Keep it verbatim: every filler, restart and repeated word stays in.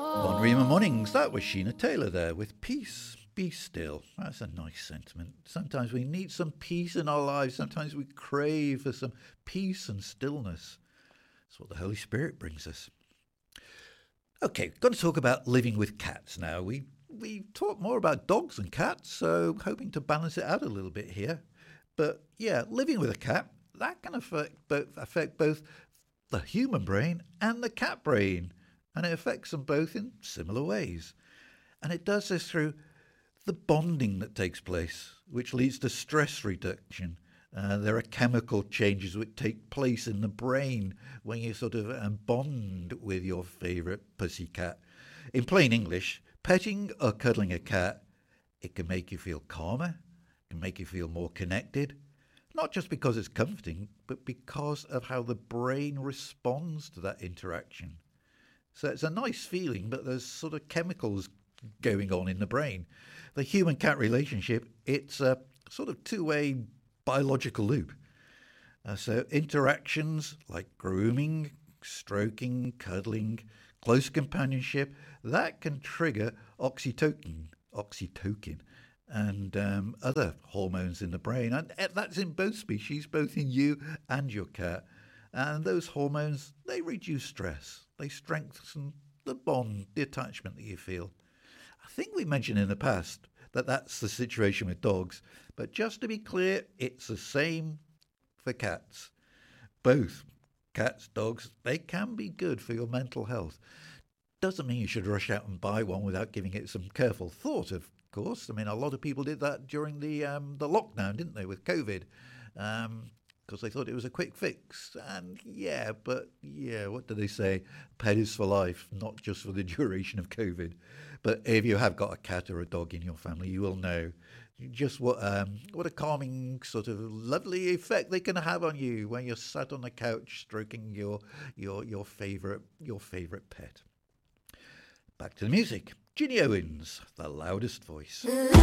Bon Rima Mornings, that was Sheena Taylor there with Peace, Be Still. That's a nice sentiment. Sometimes we need some peace in our lives. Sometimes we crave for some peace and stillness. That's what the Holy Spirit brings us. Okay, going to talk about living with cats now. We we talk more about dogs and cats, so hoping to balance it out a little bit here. But yeah, living with a cat, that can affect both, affect both the human brain and the cat brain. And it affects them both in similar ways. And it does this through the bonding that takes place, which leads to stress reduction. Uh, there are chemical changes which take place in the brain when you sort of um, bond with your favourite pussy cat. In plain English, petting or cuddling a cat, it can make you feel calmer, it can make you feel more connected, not just because it's comforting, but because of how the brain responds to that interaction. So it's a nice feeling, but there's sort of chemicals going on in the brain. The human-cat relationship, it's a sort of two-way biological loop. Uh, so interactions like grooming, stroking, cuddling, close companionship, that can trigger oxytocin, oxytocin and um, other hormones in the brain. And that's in both species, both in you and your cat. And those hormones, they reduce stress. They strengthen the bond, the attachment that you feel. I think we mentioned in the past that that's the situation with dogs. But just to be clear, it's the same for cats. Both cats, dogs, they can be good for your mental health. Doesn't mean you should rush out and buy one without giving it some careful thought, of course. I mean, a lot of people did that during the um, the lockdown, didn't they, with COVID? Um, because they thought it was a quick fix. And yeah, but yeah, what do they say? Pet is for life, not just for the duration of COVID. But if you have got a cat or a dog in your family, you will know just what um, what a calming sort of lovely effect they can have on you when you're sat on the couch stroking your your your favourite your favourite pet. Back to the music. Ginny Owens, The Loudest Voice.